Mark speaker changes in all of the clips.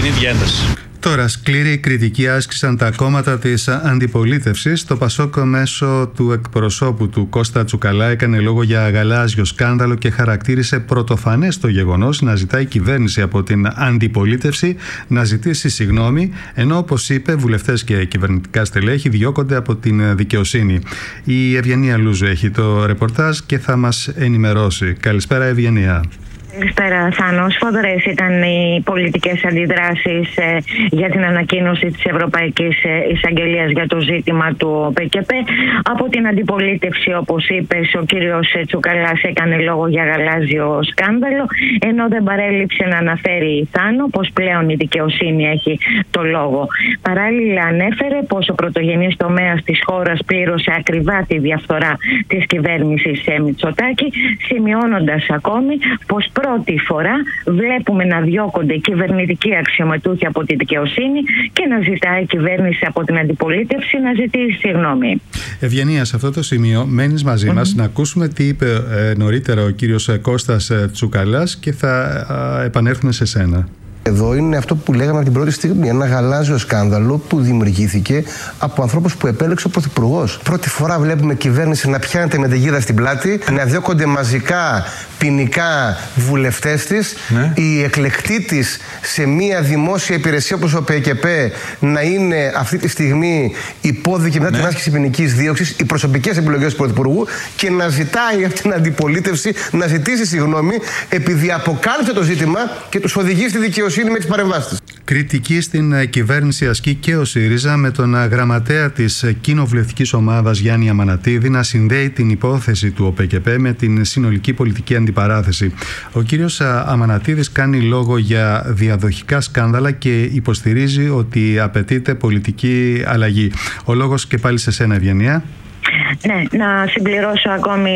Speaker 1: την ίδια ένταση.
Speaker 2: Τώρα, σκληρή κριτική άσκησαν τα κόμματα της αντιπολίτευσης. Το ΠΑΣΟΚ μέσω του εκπροσώπου του Κώστα Τσουκαλά έκανε λόγο για γαλάζιο σκάνδαλο και χαρακτήρισε πρωτοφανές το γεγονός να ζητάει η κυβέρνηση από την αντιπολίτευση να ζητήσει συγγνώμη, ενώ όπως είπε, βουλευτές και κυβερνητικά στελέχη διώκονται από την δικαιοσύνη. Η Ευγενία Λούζου έχει το ρεπορτάζ και θα μας ενημερώσει. Καλησπέρα, Ευγενία.
Speaker 3: Καλησπέρα, Θάνο. Σφοδρές ήταν οι πολιτικές αντιδράσεις για την ανακοίνωση της Ευρωπαϊκής Εισαγγελίας για το ζήτημα του ΠΚΠ. Από την αντιπολίτευση, όπως είπες, ο κύριος Τσουκαλάς έκανε λόγο για γαλάζιο σκάνδαλο, ενώ δεν παρέλειψε να αναφέρει, Θάνο, πως πλέον η δικαιοσύνη έχει το λόγο. Παράλληλα, ανέφερε πως ο πρωτογενής τομέας της χώρας πλήρωσε ακριβά τη διαφθορά της κυβέρνησης Μητσοτάκη, σημειώνοντας ακόμη πως πρώτη φορά βλέπουμε να διώκονται κυβερνητικοί αξιωματούχοι από τη δικαιοσύνη και να ζητάει η κυβέρνηση από την αντιπολίτευση να ζητήσει συγγνώμη.
Speaker 2: Ευγενία, σε αυτό το σημείο μένεις μαζί μας να ακούσουμε τι είπε νωρίτερα ο κύριος Κώστας Τσουκαλάς και θα επανέλθουμε σε σένα.
Speaker 4: Εδώ είναι αυτό που λέγαμε από την πρώτη στιγμή. Ένα γαλάζιο σκάνδαλο που δημιουργήθηκε από ανθρώπους που επέλεξε ο Πρωθυπουργός. Πρώτη φορά βλέπουμε κυβέρνηση να πιάνεται με τεγίδα στην πλάτη, να διώκονται μαζικά ποινικά βουλευτές της, η εκλεκτή της σε μια δημόσια υπηρεσία όπως ο ΠΚΠ να είναι αυτή τη στιγμή υπόδικη μετά την άσκηση ποινικής δίωξης, οι προσωπικές επιλογές του Πρωθυπουργού, και να ζητάει από την αντιπολίτευση να ζητήσει συγγνώμη επειδή αποκάλυψε το ζήτημα και τους οδηγεί στη δικαιοσύνη με τις παρεμβάσεις της.
Speaker 2: Κριτική στην κυβέρνηση ασκεί και ο ΣΥΡΙΖΑ, με τον γραμματέα της κοινοβουλευτικής ομάδας Γιάννη Αμανατίδη να συνδέει την υπόθεση του ΟΠΚΠ με την συνολική πολιτική αντιπαράθεση. Ο κύριος Αμανατίδης κάνει λόγο για διαδοχικά σκάνδαλα και υποστηρίζει ότι απαιτείται πολιτική αλλαγή. Ο λόγος και πάλι σε σένα, Ευγενία.
Speaker 3: Ναι, να συμπληρώσω ακόμη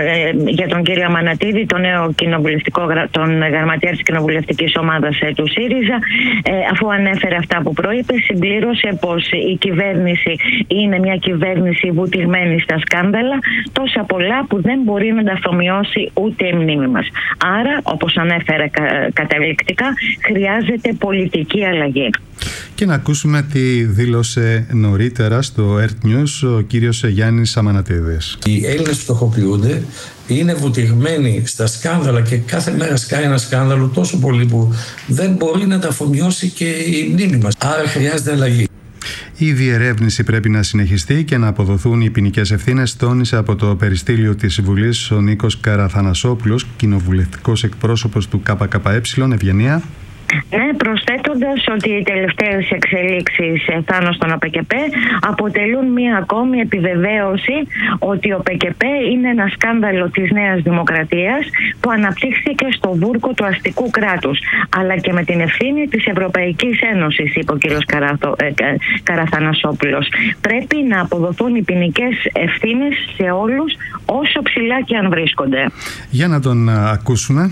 Speaker 3: για τον κύριο Αμανατίδη, τον νέο τον γραμματέα της κοινοβουλευτικής ομάδας του ΣΥΡΙΖΑ, αφού ανέφερε αυτά που προείπε, συμπλήρωσε πως η κυβέρνηση είναι μια κυβέρνηση βουτυγμένη στα σκάνδαλα, τόσα πολλά που δεν μπορεί να τα αφομοιώσει ούτε η μνήμη μας. Άρα, όπως ανέφερε καταληκτικά, χρειάζεται πολιτική αλλαγή.
Speaker 2: Και να ακούσουμε τι δήλωσε νωρίτερα στο Earth News ο κύριος Γιάννης Αμανατίδης.
Speaker 5: Οι Έλληνες φτωχοποιούνται, είναι βουτυγμένοι στα σκάνδαλα και κάθε μέρα σκάει ένα σκάνδαλο τόσο πολύ που δεν μπορεί να τα αφομοιώσει και η μνήμη μας. Άρα χρειάζεται αλλαγή.
Speaker 2: Η διερεύνηση πρέπει να συνεχιστεί και να αποδοθούν οι ποινικές ευθύνες, τόνισε από το περιστήλιο της Βουλής ο Νίκος Καραθανασόπουλος, κοινοβουλευτικός εκπρόσωπος του ΚΚΕ. Ευγενία.
Speaker 3: Ναι, προσθέτοντας ότι οι τελευταίες εξελίξεις πάνω στον ΟΠΚΠ αποτελούν μία ακόμη επιβεβαίωση ότι ο ΟΠΚΠ είναι ένα σκάνδαλο της Νέας Δημοκρατίας που αναπτύχθηκε στο βούρκο του αστικού κράτους, αλλά και με την ευθύνη της Ευρωπαϊκής Ένωσης, είπε ο κ. Καραθανασόπουλος. Πρέπει να αποδοθούν οι ποινικές ευθύνες σε όλους, όσο ψηλά και αν βρίσκονται.
Speaker 2: Για να τον ακούσουμε.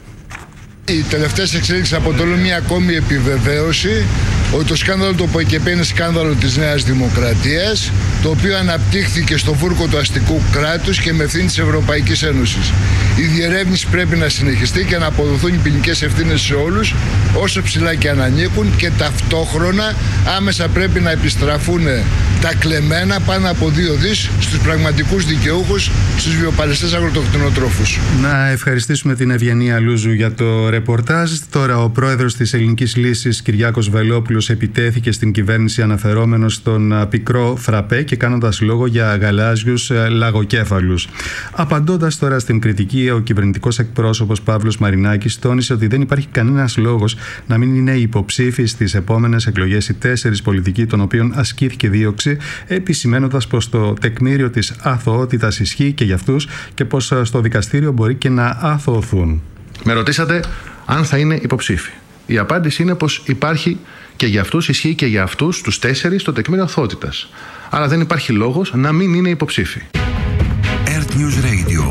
Speaker 6: Οι τελευταίες εξέλιξεις αποτελούν μια ακόμη επιβεβαίωση ότι το σκάνδαλο του ΟΠΚΠ είναι σκάνδαλο της Νέας Δημοκρατίας, το οποίο αναπτύχθηκε στο βούρκο του αστικού κράτους και με ευθύνη της Ευρωπαϊκής Ένωσης. Η διερεύνηση πρέπει να συνεχιστεί και να αποδοθούν οι ποινικές ευθύνες σε όλους, όσο ψηλά και αν ανήκουν, και ταυτόχρονα άμεσα πρέπει να επιστραφούν τα κλεμμένα πάνω από 2 δις στους πραγματικούς δικαιούχους, στους βιοπαλαιστές αγροτοκτηνοτρόφους.
Speaker 2: Να ευχαριστήσουμε την Ευγενία Λούζου για το ρεπορτάζ. Τώρα ο πρόεδρος της Ελληνικής Λύσης, Κυριάκος Βελόπουλος, επιτέθηκε στην κυβέρνηση αναφερόμενος στον πικρό φραπέ και κάνοντας λόγο για γαλάζιους λαγοκέφαλους. Απαντώντας τώρα στην κριτική, ο κυβερνητικός εκπρόσωπος Παύλος Μαρινάκης τόνισε ότι δεν υπάρχει κανένας λόγος να μην είναι υποψήφιοι στις επόμενες εκλογές οι 4 πολιτικοί των οποίων ασκήθηκε δίωξη, επισημαίνοντας πως το τεκμήριο της αθωότητας ισχύει και για αυτούς και πως στο δικαστήριο μπορεί και να αθωωθούν.
Speaker 7: Με ρωτήσατε αν θα είναι υποψήφοι. Η απάντηση είναι πως υπάρχει και για αυτούς, ισχύει και για αυτούς τους 4 το τεκμήριο αθωότητας. Άρα δεν υπάρχει λόγος να μην είναι υποψήφοι.
Speaker 8: Earth News Radio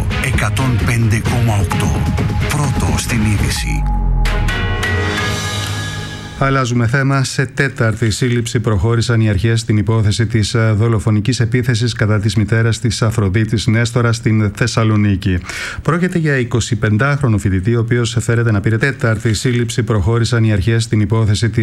Speaker 8: 105,8. Πρώτο στην είδηση.
Speaker 2: Αλλάζουμε θέμα. Σε 4η σύλληψη προχώρησαν οι αρχές στην υπόθεση της δολοφονικής επίθεσης κατά της μητέρας της Αφροδίτης Νέστορα στην Θεσσαλονίκη. Πρόκειται για 25χρονο φοιτητή, ο οποίος φέρεται να πήρε. 4η σύλληψη προχώρησαν οι αρχές στην υπόθεση της